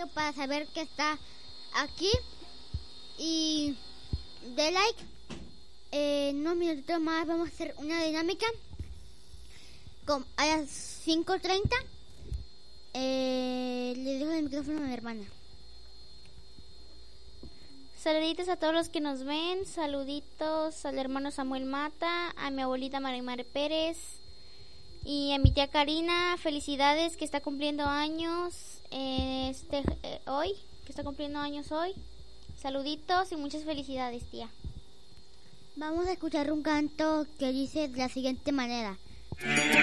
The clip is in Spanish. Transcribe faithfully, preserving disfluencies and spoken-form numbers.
comentario para saber que está aquí. Y de like. Eh, en unos minutitos más vamos a hacer una dinámica. Con, a las cinco treinta. Eh, le dejo el micrófono a mi hermana. Saluditos a todos los que nos ven. Saluditos al hermano Samuel Mata, a mi abuelita Marimar Pérez y a mi tía Karina. Felicidades, que está cumpliendo años eh, este eh, hoy, que está cumpliendo años hoy. Saluditos y muchas felicidades, tía. Vamos a escuchar un canto que dice de la siguiente manera.